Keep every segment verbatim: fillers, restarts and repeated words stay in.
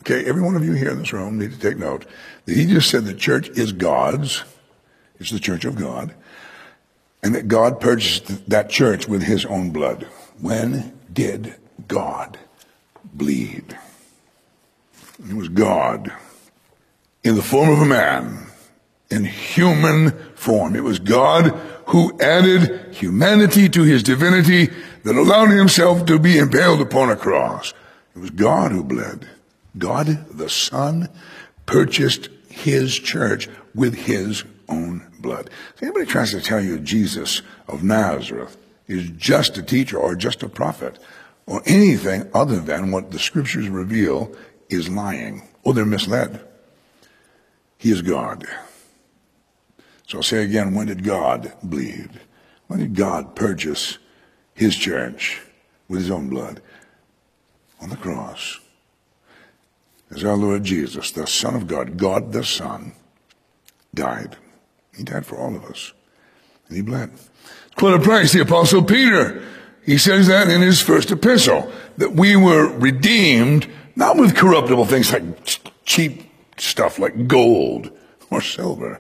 Okay, every one of you here in this room need to take note that he just said the church is God's. It's the church of God. And that God purchased that church with his own blood. When did God bleed? It was God in the form of a man, in human form. It was God who added humanity to his divinity that allowed himself to be impaled upon a cross. It was God who bled. God the Son purchased his church with his own blood. If anybody tries to tell you Jesus of Nazareth is just a teacher or just a prophet or anything other than what the scriptures reveal is lying, or they're misled. He is God. So I'll say again, when did God bleed? When did God purchase his church with his own blood? On the cross. As our Lord Jesus, the Son of God, God the Son, died. He died for all of us. And he bled. Quote a price, the Apostle Peter, he says that in his first epistle, that we were redeemed, not with corruptible things like cheap stuff like gold or silver,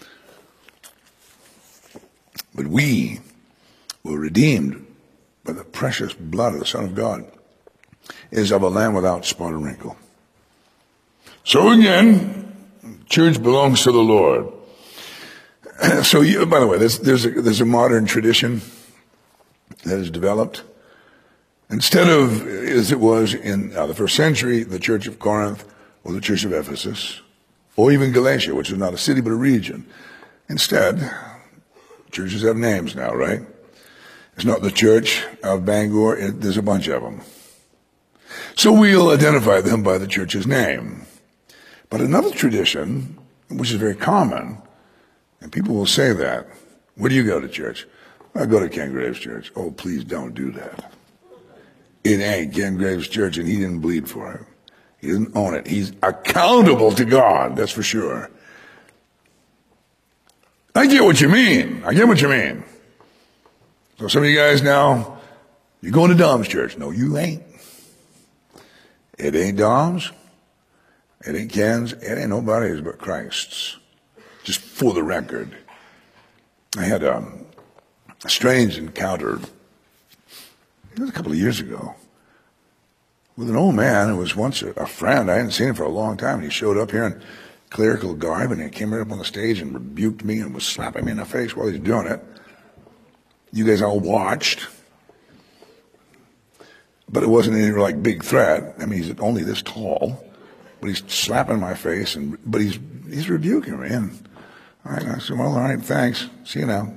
but we were redeemed by the precious blood of the Son of God, is of a lamb without spot or wrinkle. So again, church belongs to the Lord. So, you, by the way, there's, there's, a, there's a modern tradition that has developed. Instead of, as it was in uh, the first century, the Church of Corinth or the Church of Ephesus, or even Galatia, which is not a city but a region. Instead, churches have names now, right? It's not the Church of Bangor. It, there's a bunch of them. So we'll identify them by the church's name. But another tradition, which is very common, and people will say that, where do you go to church? I go to Ken Graves Church. Oh, please don't do that. It ain't Ken Graves Church, and he didn't bleed for it. He doesn't own it. He's accountable to God, that's for sure. I get what you mean. I get what you mean. So some of you guys now, you're going to Dom's church. No, you ain't. It ain't Dom's. It ain't Ken's. It ain't nobody's but Christ's. Just for the record. I had a, a strange encounter, it was a couple of years ago, with an old man who was once a, a friend. I hadn't seen him for a long time. And he showed up here in clerical garb, and he came right up on the stage and rebuked me and was slapping me in the face while he was doing it. You guys all watched. But it wasn't any like big threat. I mean, he's only this tall, but he's slapping my face, and but he's he's rebuking me. And all right, I said, well, all right, thanks. See you now.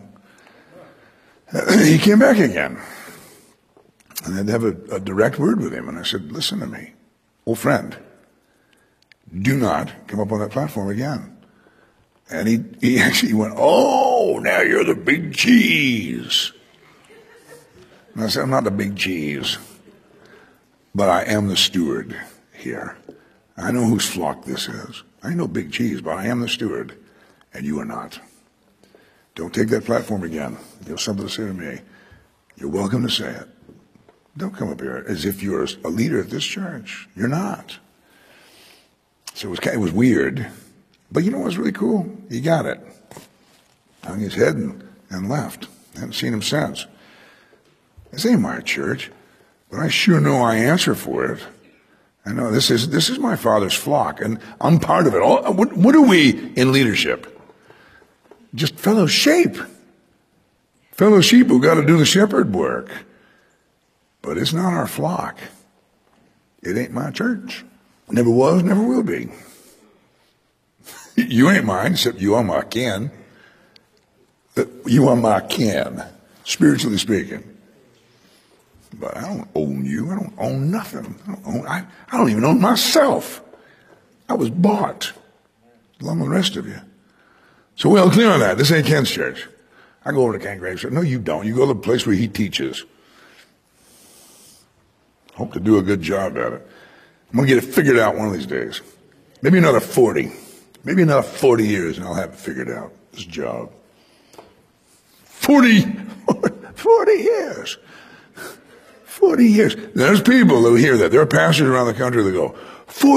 He came back again. And I had to have a, a direct word with him. And I said, listen to me, old friend, do not come up on that platform again. And he, he actually went, oh, now you're the big cheese. And I said, I'm not the big cheese, but I am the steward here. I know whose flock this is. I know big cheese, but I am the steward, and you are not. Don't take that platform again. You have something to say to me. You're welcome to say it. Don't come up here as if you're a leader at this church. You're not. So it was, it was weird. But you know what was really cool? He got it. Hung his head and, and left. I haven't seen him since. This ain't my church, but I sure know I answer for it. I know this is this is my Father's flock, and I'm part of it. All, what, what are we in leadership? Just fellow sheep. Fellow sheep who got to do the shepherd work. But it's not our flock. It ain't my church. Never was, never will be. You ain't mine, except you are my kin. You are my kin, spiritually speaking. But I don't own you. I don't own nothing. I don't, own, I, I don't even own myself. I was bought, along with the rest of you. So we're all clear on that. This ain't Ken's church. I go over to Ken Graves. No, you don't. You go to the place where he teaches. Hope to do a good job at it. I'm going to get it figured out one of these days. Maybe another forty. Maybe another forty years, and I'll have it figured out, this job. forty, forty years. forty years. There's people that hear that. There are pastors around the country that go,